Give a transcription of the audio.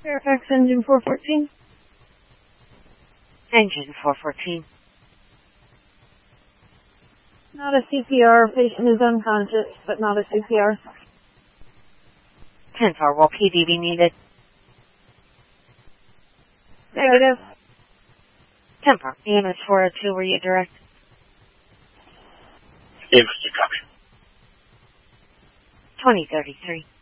Fairfax engine 414. Engine 414. Not a CPR. Patient is unconscious, but not a CPR. 10-4, will PD be needed? Negative. 10-4, EMS 402, were you direct? EMS 2 copy. 2033.